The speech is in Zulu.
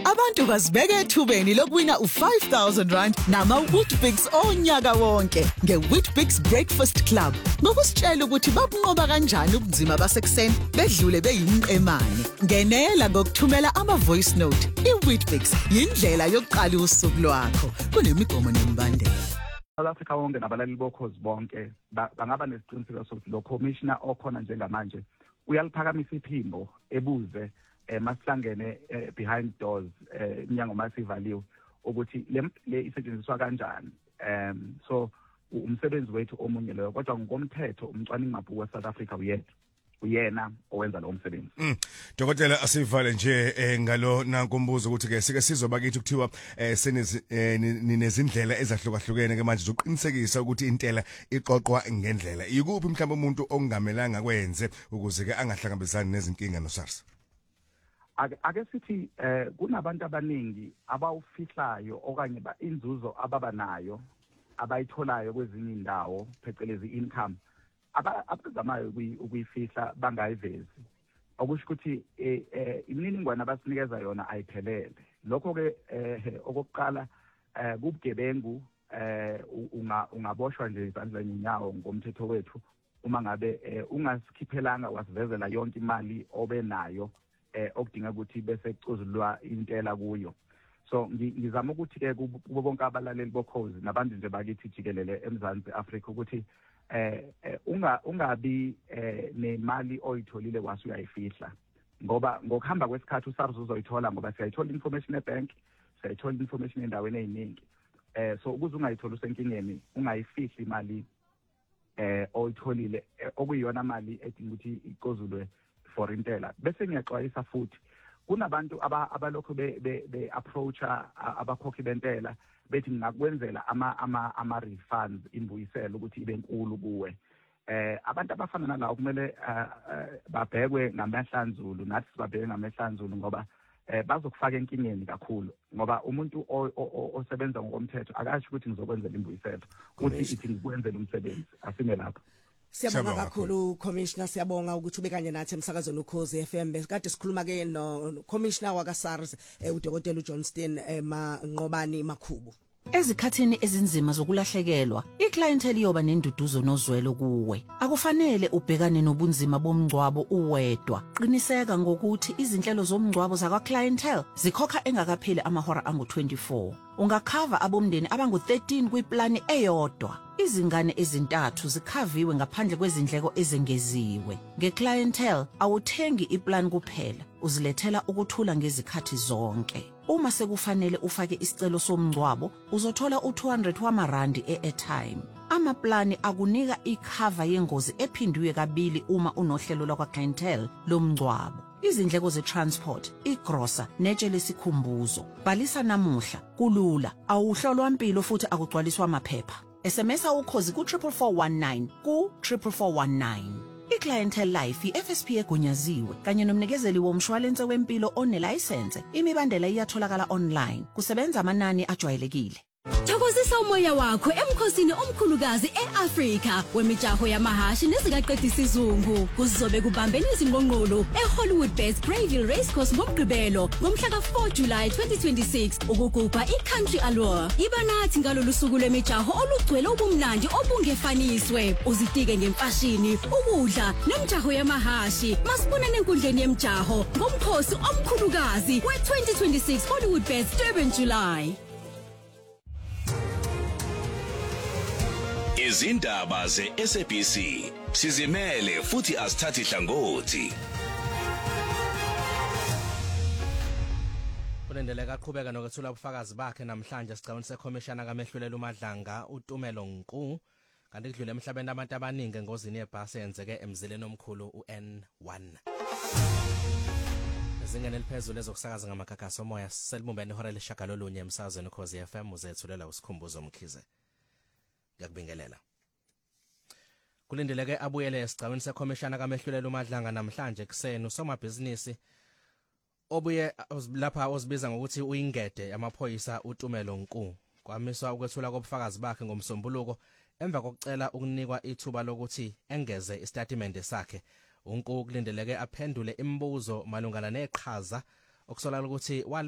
Abantu bazibeke ethubeni lokuwina u5,000 nama Weetabix onyaka wonke ngeWeetabix Breakfast Club. Ngokusitshela ukuthi babunqoba kanjani ubunzima basekuseni bedlule beyimqemane. Ngenela ngokuthumela ama-voice note. iWeetabix yindlela yokuqala usuku lwakho. Kunemigomo nemibandela. South Africa wonke nabalaleli bokhozi bonke bangaba nesiqiniseko sokuthi lo commissioner okhona njengamanje uyaliphakamisa iphimbo ebuze masihlangene behind doors iminyango masivaliwe ukuthi le isetshenziswa kanjani. So umsebenzi wethu omunye leyo kodwa ngokomthetho umcwaningi mabhuku weSouth Africa uyena owenza lo msebenzi. Dokotela asivale nje ngalo nankumbuzo ukuthi ke sike sizoba kithi kuthiwa ninezindlela ezahlukahlukene ke manje zokuqinisekisa ukuthi intela iqoqwa ngendlela. Yikuphi mhlawumbe umuntu ongamelanga kwenze ukuze ke angahlangabezani nezinkinga noSARS? Ake sithi kunabantu abaningi abawufihlayo okanye inzuzo ababanayo abayitholayo kwezinye indawo phecelezi income abazamayo ukuyifihla bangayivezi. Okusho ukuthi imininingwane abasinikeza yona ayiphelele. Lokho ke okokuqala kubugebengu ungaboshwa nje izandla nyenyawo ngomthetho wethu uma ngabe ungasikhiphelanga wasivezela yonke imali obenayo okudinga ukuthi bese kucuzulwa intela kuyo. So ngizama ukuthi ke kubo bonke abalaleli bokhozi nabantu nje bakithi jikelele eMzansi Afrika ukuthi ungabi nemali oyitholile wasuyayifihla ngoba ngokuhamba kwesikhathi uSARS uzoyithola ngoba siyayithola information ebank, siyayithola information endaweni eziningi. So ukuze ungayithola usenkingeni ungayifihli imali oyitholile okuyiyona mali edinga ukuthi iqozulwe for intela. Bese ngiyaxwayisa futhi kunabantu abalokho be approacha abakhokhi bentela bethi ngingakwenzela ama refunds imbuyiselo ukuthi ibe enkulu kuwe. Abantu abafana nalawo kumele babhekwe ngamehlanzulu nathi sibabheke ngamehlanzulu ngoba bazokufaka enkingeni kakhulu ngoba umuntu osebenza ngokomthetho akasho ukuthi ngizokwenzela imbuyiselo uthi ithi ngikwenzela umsebenzi asime lapho. Siyabonga kakhulu Commissioner, siyabonga ukuthi ube kanye nathi emsakazweni Ukhozi FM. Besikade sikhuluma ke no Commissioner wakaSARS uDokotela uJohnston Manqobani Makhubu. Ezikhathini ezinzima zokulahlekelwa, iclientele yoba nenduduzo nozwelo kuwe. Akufanele ubhekane nobunzima bomngcwabo uwedwa. Qiniseka ngokuthi izinhlelo zomngcwabo zakwa-clientele zikhokha engakapheli amahora angu-24. Ungakhava abomndeni abangu-13 kwiplani eyodwa. Izingane ezintathu zikhaviwe ngaphandle kwezindleko ezengeziwe. Nge-clientele awuthengi iplan kuphela, uzilethela ukuthula ngezikhathi zonke. Uma sekufanele ufake isicelo somngcwabo, uzothola u200 wamarandi e-airtime. Amaplani akunika ikhava yengozi ephindiwe kabili uma unohlelo lwakwa-clientele lomngcwabo. Izindleko ze-transport, igrosa, netshe lesikhumbuzo. Bhalisa namuhla, kulula, awuhlolwa impilo futhi akugcwaliswa amaphepha. SMS Ukhozi ku-44419 ku-44419. I-Clientele Life i-FSP egunyaziwe kanye nomnikezeli womshwalense wempilo onelayisense. Imibandela iyatholakala online. Kusebenza amanani ajwayelekile. Thokozisa umoya wakho emkhosini omkhulukazi eAfrika wemijaho yamahashi nezikaqedisa izungu. Kuzobe kubambene izingqongqolo eHollywood Best Greyville Racecourse ngoMgqibelo ngomhla ka4 July 2026 ukugubha iCountry Allure. Iba nathi ngalolu suku lwemijaho olugcwele ubumnandi obungefaniswe. Uzitike ngemfashini, ukudla nemijaho yamahashi. Masibonane enkundleni yemijaho ngomkhosi omkhulukazi we2026 Hollywood Best Durban July. Izindaba ze-SABC sizimele futhi asithathi hlangothi. Kulendeleka aqhubeka nokwethula ubufakazi bakhe namhlanje sigcaweni seCommissioner kaMehlulelo uMadlanga uTumelo Nku kanti kudlule emhlabeni abantu abaningi engozini yebhasi yenzeke emzileni omkhulu uN1. Izingane eliphezulu ezokusakaza ngamakhakhaso moya selibumbene ihora leshagalolunye emsakazweni Ukhozi FM uzethulela usikhumbuzo Mkhize. Ngiyakubingelela. Kulindeleke abuyele esigcaweni seCommissioner kaMehlulelo uMadlanga namhlanje kuseni usomabhizinisi obuye lapha ozibiza ngokuthi uyingede yamaphoyisa uTumelo Nku. Kwamiswa ukwethula kobufakazi bakhe ngomsombuluko emva kokucela ukunikwa ithuba lokuthi engeze istatimende sakhe. Unku kulindeleke aphendule imibuzo malungana neqhaza okusola ukuthi